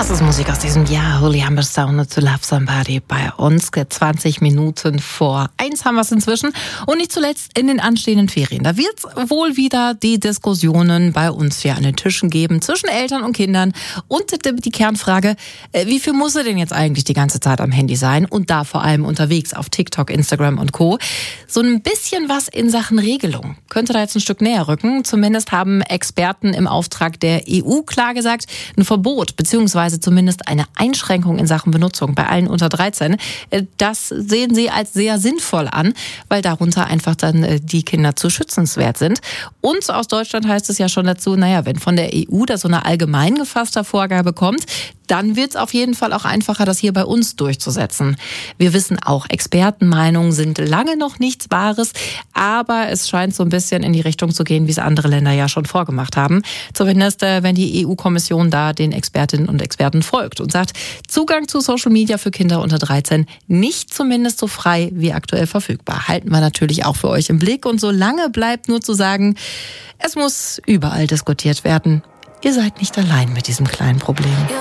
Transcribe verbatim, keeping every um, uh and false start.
Das ist Musik aus diesem Jahr. Holy Humberstone to Love Somebody bei uns. zwanzig Minuten vor eins haben wir es inzwischen. Und nicht zuletzt in den anstehenden Ferien. Da wird es wohl wieder die Diskussionen bei uns hier an den Tischen geben zwischen Eltern und Kindern. Und die Kernfrage, wie viel muss er denn jetzt eigentlich die ganze Zeit am Handy sein? Und da vor allem unterwegs auf TikTok, Instagram und Co. So ein bisschen was in Sachen Regelung könnte da jetzt ein Stück näher rücken. Zumindest haben Experten im Auftrag der E U klar gesagt, ein Verbot beziehungsweise zumindest eine Einschränkung in Sachen Benutzung bei allen unter dreizehn. Das sehen sie als sehr sinnvoll an, weil darunter einfach dann die Kinder zu schützenswert sind. Und aus Deutschland heißt es ja schon dazu, naja, wenn von der E U da so eine allgemein gefasste Vorgabe kommt, dann wird es auf jeden Fall auch einfacher, das hier bei uns durchzusetzen. Wir wissen auch, Expertenmeinungen sind lange noch nichts Wahres, aber es scheint so ein bisschen in die Richtung zu gehen, wie es andere Länder ja schon vorgemacht haben. Zumindest, äh, wenn die E U-Kommission da den Expertinnen und Experten folgt und sagt, Zugang zu Social Media für Kinder unter dreizehn nicht zumindest so frei wie aktuell verfügbar. Halten wir natürlich auch für euch im Blick. Und solange bleibt nur zu sagen, es muss überall diskutiert werden. Ihr seid nicht allein mit diesem kleinen Problem.